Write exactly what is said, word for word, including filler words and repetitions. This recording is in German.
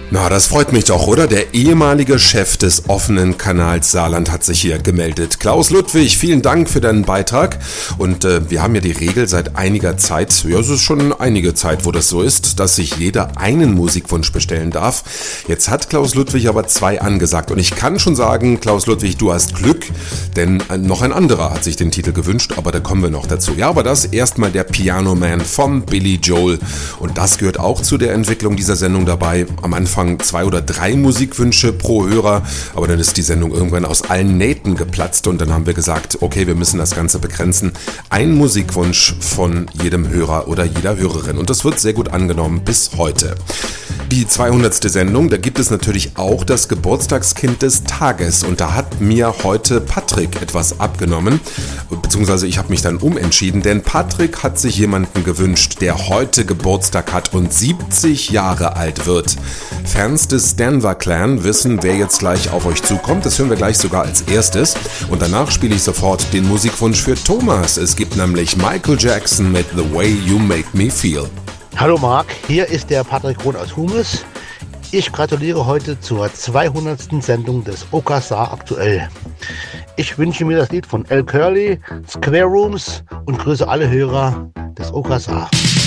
Na, das freut mich doch, oder? Der ehemalige Chef des offenen Kanals Saarland hat sich hier gemeldet. Klaus Ludwig, vielen Dank für deinen Beitrag. Und äh, wir haben ja die Regel seit einiger Zeit, ja, es ist schon einige Zeit, wo das so ist, dass sich jeder einen Musikwunsch bestellen darf. Jetzt hat Klaus Ludwig aber zwei angesagt. Und ich kann schon sagen, Klaus Ludwig, du hast Glück, denn äh, noch ein anderer hat sich den Titel gewünscht, aber da kommen wir noch dazu. Ja, aber das erstmal der Piano Man von Billy Joel. Und das gehört auch zu der Entwicklung dieser Sendung dabei. Am Anfang zwei oder drei Musikwünsche pro Hörer, aber dann ist die Sendung irgendwann aus allen Nähten geplatzt und dann haben wir gesagt, okay, wir müssen das Ganze begrenzen. Ein Musikwunsch von jedem Hörer oder jeder Hörerin und das wird sehr gut angenommen bis heute. Die zweihundertste Sendung, da gibt es natürlich auch das Geburtstagskind des Tages und da hat mir heute Patrick etwas abgenommen, beziehungsweise ich habe mich dann umentschieden, denn Patrick hat sich jemanden gewünscht, der heute Geburtstag hat und siebzig Jahre alt wird. Fans des Denver Clan wissen, wer jetzt gleich auf euch zukommt, das hören wir gleich sogar als erstes und danach spiele ich sofort den Musikwunsch für Thomas. Es gibt nämlich Michael Jackson mit The Way You Make Me Feel. Hallo Marc, hier ist der Patrick Krohn aus Humes. Ich gratuliere heute zur zweihundertsten Sendung des O K Saar aktuell. Ich wünsche mir das Lied von Al Curly, Square Rooms und grüße alle Hörer des O K Saar.